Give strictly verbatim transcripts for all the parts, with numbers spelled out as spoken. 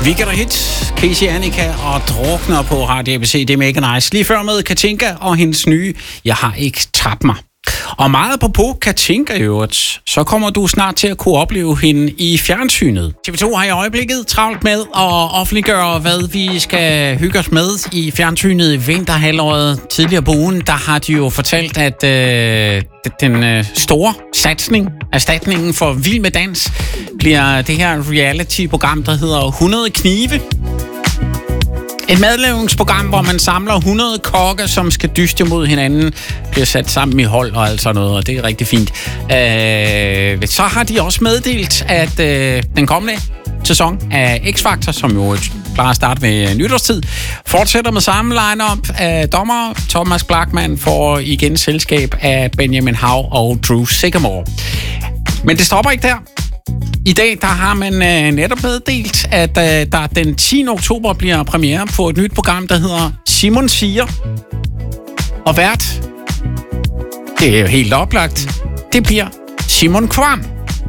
Weekend og hit, Casey Annika og Drukner på Radio A B C. Det er mega nice. Lige før med Katinka og hendes nye Jeg har ikke tabt mig. Og meget apropos Katinka i øvrigt, så kommer du snart til at kunne opleve hende i fjernsynet. T V to har i øjeblikket travlt med at offentliggøre, hvad vi skal hygge os med i fjernsynet i vinterhalvåret. Tidligere på ugen, der har de jo fortalt, at øh, den øh, store satsning, erstatningen for Vild med Dans, bliver det her reality-program, der hedder hundrede knive. Et madlavningsprogram, hvor man samler hundrede kokke, som skal dyste mod hinanden, bliver sat sammen i hold og alt sådan noget, og det er rigtig fint. Øh, så har de også meddelt, at øh, den kommende sæson af X-Factor, som jo plejer at starte ved nytårstid, fortsætter med samme line-up af dommer. Thomas Blachman får igen selskab af Benjamin Hav og Drew Sycamore. Men det stopper ikke der. I dag der har man øh, netop meddelt, at øh, der den tiende oktober bliver premiere på et nyt program, der hedder Simon Siger. Og vært, det er jo helt oplagt, det bliver Simon Kvam.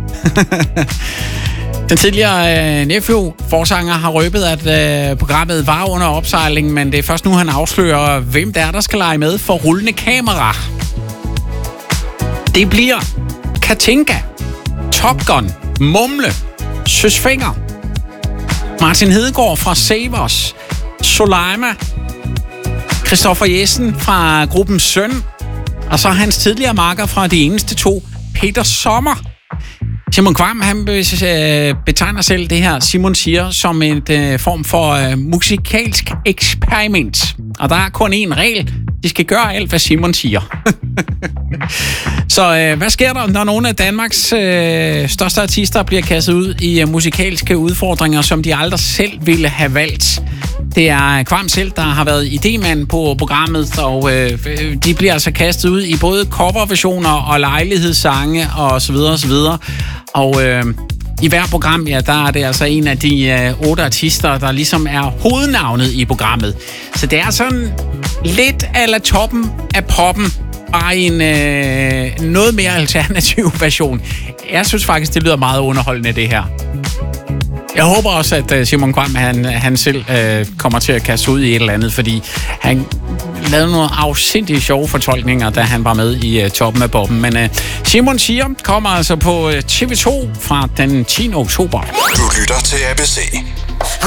Den tidligere øh, Nephew-forsanger har røbet, at øh, programmet var under opsejling, men det er først nu, han afslører, hvem der er, der skal lege med for rullende kamera. Det bliver Katinka, Top Gun, Mumle, Søs Fenger, Martin Hedegaard fra Save Us, Soleima, Christoffer Jessen fra gruppen Søn, og så hans tidligere makker fra De Eneste To, Peter Sommer. Simon Kvam, han betegner selv det her, Simon Siger, som en uh, form for uh, musikalsk eksperiment. Og der er kun én regel. De skal gøre alt, hvad Simon siger. Så øh, hvad sker der, når nogle af Danmarks øh, største artister bliver kastet ud i uh, musikalske udfordringer, som de aldrig selv ville have valgt? Det er Kvam selv, der har været idémand på programmet, og øh, de bliver altså kastet ud i både coverversioner og lejlighedssange og så videre og så videre. Og øh, i hver program, ja, der er det altså en af de øh, otte artister, der ligesom er hovednavnet i programmet. Så det er sådan lidt a la toppen af poppen, bare en øh, noget mere alternativ version. Jeg synes faktisk, det lyder meget underholdende, det her. Jeg håber også, at Simon Kvam, han, han selv øh, kommer til at kaste ud i et eller andet, fordi han lavede nogle afsindige sjove fortolkninger, da han var med i uh, toppen af poppen. Men uh, Simon Siger kommer altså på uh, T V to fra den tiende oktober. Du lytter til A B C.